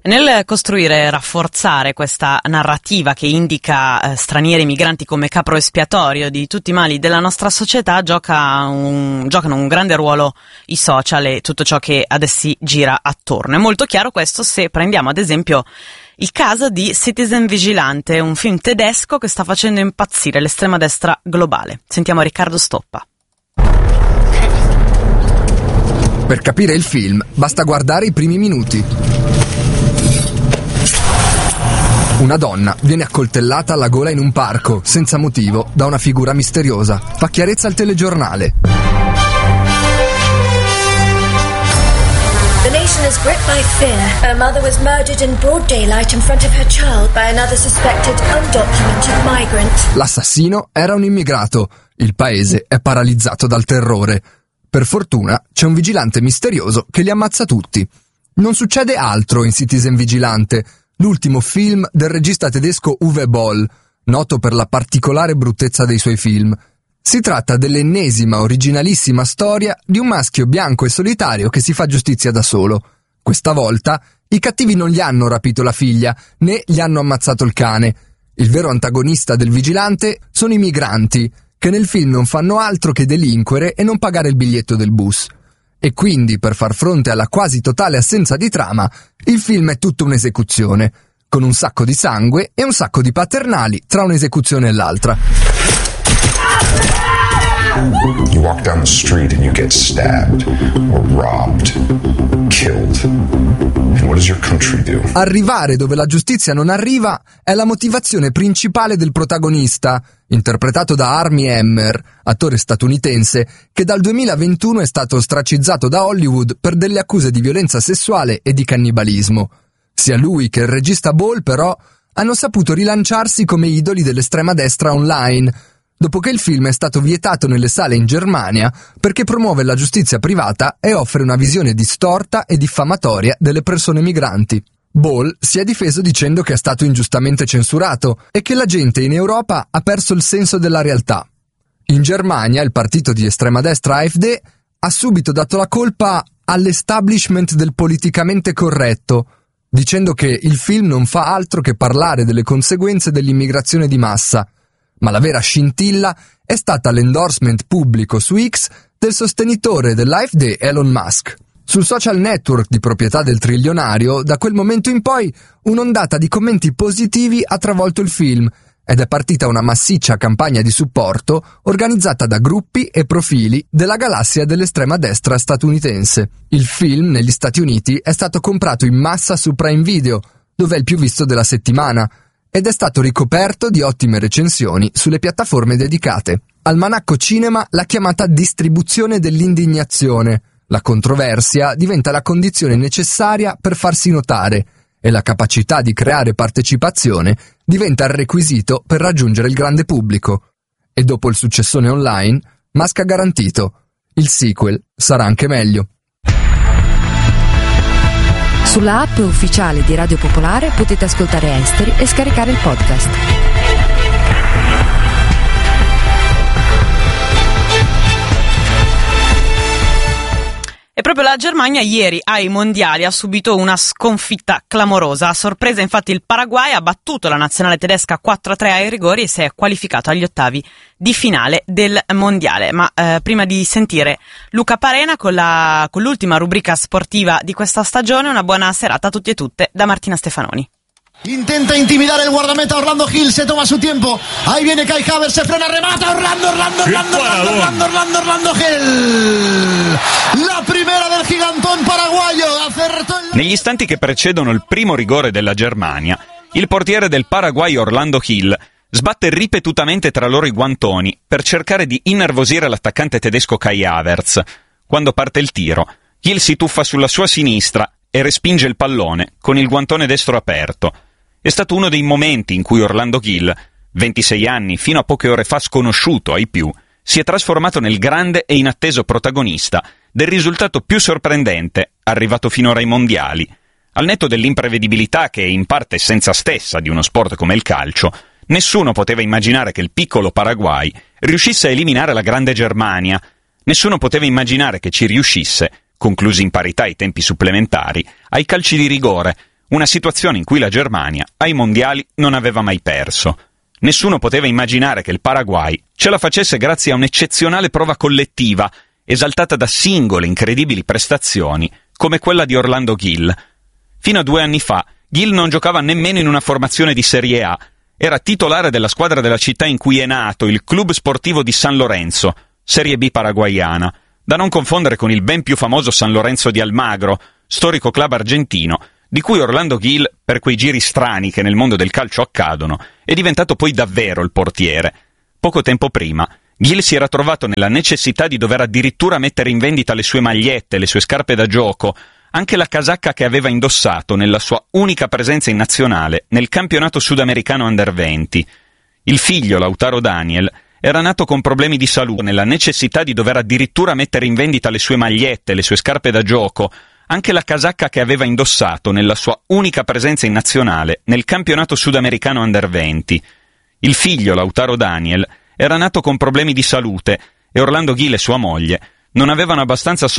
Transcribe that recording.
Nel costruire e rafforzare questa narrativa che indica stranieri migranti come capro espiatorio di tutti i mali della nostra società giocano un grande ruolo i social e tutto ciò che ad essi gira attorno. È molto chiaro questo se prendiamo ad esempio il caso di Citizen Vigilante, un film tedesco che sta facendo impazzire l'estrema destra globale. Sentiamo Riccardo Stoppa. Per capire il film basta guardare i primi minuti. Una donna viene accoltellata alla gola in un parco, senza motivo, da una figura misteriosa. Fa chiarezza al telegiornale. The nation is gripped by fear. A mother was murdered in broad daylight in front of her child by another suspected undocumented migrant. L'assassino era un immigrato. Il paese è paralizzato dal terrore. Per fortuna c'è un vigilante misterioso che li ammazza tutti. Non succede altro in Citizen Vigilante, l'ultimo film del regista tedesco Uwe Boll, noto per la particolare bruttezza dei suoi film. Si tratta dell'ennesima originalissima storia di un maschio bianco e solitario che si fa giustizia da solo. Questa volta i cattivi non gli hanno rapito la figlia, né gli hanno ammazzato il cane. Il vero antagonista del vigilante sono i migranti, che nel film non fanno altro che delinquere e non pagare il biglietto del bus. E quindi, per far fronte alla quasi totale assenza di trama, il film è tutta un'esecuzione, con un sacco di sangue e un sacco di paternali tra un'esecuzione e l'altra. You walk down the street and you get stabbed, or robbed, killed. And what does your country do? Arrivare dove la giustizia non arriva è la motivazione principale del protagonista, interpretato da Armie Hammer, attore statunitense, che dal 2021 è stato ostracizzato da Hollywood per delle accuse di violenza sessuale e di cannibalismo. Sia lui che il regista Boll, però, hanno saputo rilanciarsi come idoli dell'estrema destra online, dopo che il film è stato vietato nelle sale in Germania perché promuove la giustizia privata e offre una visione distorta e diffamatoria delle persone migranti. Boll si è difeso dicendo che è stato ingiustamente censurato e che la gente in Europa ha perso il senso della realtà. In Germania il partito di estrema destra AfD ha subito dato la colpa all'establishment del politicamente corretto, dicendo che il film non fa altro che parlare delle conseguenze dell'immigrazione di massa, ma la vera scintilla è stata l'endorsement pubblico su X del sostenitore dell'AfD Elon Musk. Sul social network di proprietà del trilionario, da quel momento in poi, un'ondata di commenti positivi ha travolto il film ed è partita una massiccia campagna di supporto organizzata da gruppi e profili della galassia dell'estrema destra statunitense. Il film negli Stati Uniti è stato comprato in massa su Prime Video, dove è il più visto della settimana, ed è stato ricoperto di ottime recensioni sulle piattaforme dedicate. Almanacco Cinema l'ha chiamata distribuzione dell'indignazione. La controversia diventa la condizione necessaria per farsi notare e la capacità di creare partecipazione diventa il requisito per raggiungere il grande pubblico. E dopo il successone online, Musk ha garantito: il sequel sarà anche meglio. Sulla app ufficiale di Radio Popolare potete ascoltare Esteri e scaricare il podcast. E proprio la Germania ieri ai mondiali ha subito una sconfitta clamorosa. A sorpresa infatti il Paraguay ha battuto la nazionale tedesca 4-3 ai rigori e si è qualificato agli ottavi di finale del mondiale. Ma prima di sentire Luca Parena con l'ultima rubrica sportiva di questa stagione, una buona serata a tutti e tutte da Martina Stefanoni. Intenta intimidare el guardameta Orlando Gil, se toma su tiempo, ahí viene Kai Havertz, se frena, remata, Orlando Gil, la primera del gigantón paraguayo, acertó el... Negli istanti che precedono il primo rigore della Germania, il portiere del Paraguay Orlando Gil sbatte ripetutamente tra loro i guantoni per cercare di innervosire l'attaccante tedesco Kai Havertz. Quando parte il tiro, Gil si tuffa sulla sua sinistra e respinge il pallone con il guantone destro aperto. È stato uno dei momenti in cui Orlando Gil, 26 anni, fino a poche ore fa sconosciuto ai più, si è trasformato nel grande e inatteso protagonista del risultato più sorprendente arrivato finora ai mondiali. Al netto dell'imprevedibilità che è in parte essenza stessa di uno sport come il calcio, nessuno poteva immaginare che il piccolo Paraguay riuscisse a eliminare la grande Germania. Nessuno poteva immaginare che ci riuscisse, conclusi in parità ai tempi supplementari, ai calci di rigore, una situazione in cui la Germania ai mondiali non aveva mai perso. Nessuno poteva immaginare che il Paraguay ce la facesse grazie a un'eccezionale prova collettiva, esaltata da singole incredibili prestazioni, come quella di Orlando Gil. Fino a 2 anni fa, Gil non giocava nemmeno in una formazione di Serie A. Era titolare della squadra della città in cui è nato, il Club Sportivo di San Lorenzo, Serie B paraguayana, da non confondere con il ben più famoso San Lorenzo di Almagro, storico club argentino, di cui Orlando Gil, per quei giri strani che nel mondo del calcio accadono, è diventato poi davvero il portiere. Poco tempo prima, Gil si era trovato nella necessità di dover addirittura mettere in vendita le sue magliette, le sue scarpe da gioco, anche la casacca che aveva indossato nella sua unica presenza in nazionale nel campionato sudamericano Under 20. Il figlio, Lautaro Daniel, era nato con problemi di salute, nella necessità di dover addirittura mettere in vendita le sue magliette, le sue scarpe da gioco, anche la casacca che aveva indossato nella sua unica presenza in nazionale nel campionato sudamericano Under 20. Il figlio, Lautaro Daniel, era nato con problemi di salute e Orlando Gil e sua moglie non avevano abbastanza soldi